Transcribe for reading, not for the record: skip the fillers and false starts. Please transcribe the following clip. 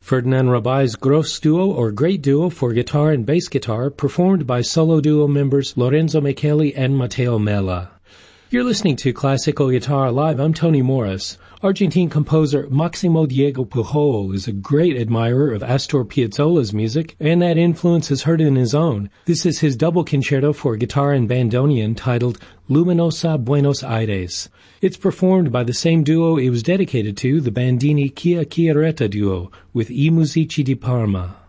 Ferdinand Rabai's Gross Duo, or Great Duo, for guitar and bass guitar, performed by solo duo members Lorenzo Micheli and Matteo Mella. You're listening to Classical Guitar Live. I'm Tony Morris. Argentine composer Maximo Diego Pujol is a great admirer of Astor Piazzolla's music, and that influence is heard in his own. This is his double concerto for guitar and bandoneon titled Luminosa Buenos Aires. It's performed by the same duo it was dedicated to, the Bandini Chia Chiaretta duo, with I Musici di Parma.